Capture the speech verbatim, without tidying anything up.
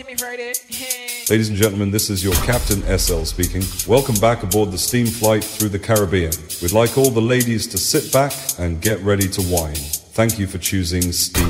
Ladies and gentlemen, this is your Captain S L speaking. Welcome back aboard the steam flight through the Caribbean. We'd like all the ladies to sit back and get ready to wine. Thank you for choosing Steam